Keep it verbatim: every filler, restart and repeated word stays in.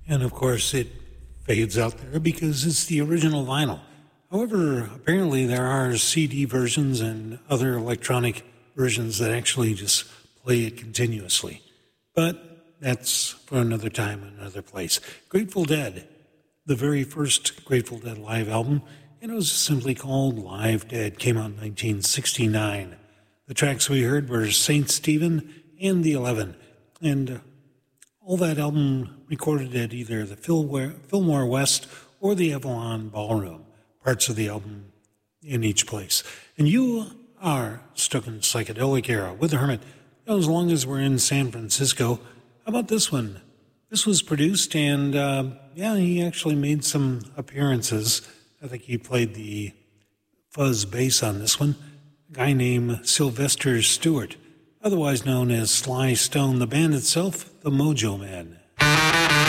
And of course, it fades out there because it's the original vinyl. However, apparently there are C D versions and other electronic versions that actually just play it continuously. But that's for another time, another place. Grateful Dead, the very first Grateful Dead live album, and it was simply called Live Dead, came out in nineteen sixty-nine. The tracks we heard were Saint Stephen and The Eleven, and all that album recorded at either the Fillmore West or the Avalon Ballroom, parts of the album in each place. And you are stuck in the psychedelic era with the Hermit. As long as we're in San Francisco, how about this one? This was produced, and uh, yeah, he actually made some appearances. I think he played the fuzz bass on this one. A guy named Sylvester Stewart, otherwise known as Sly Stone. The band itself, the Mojo Men.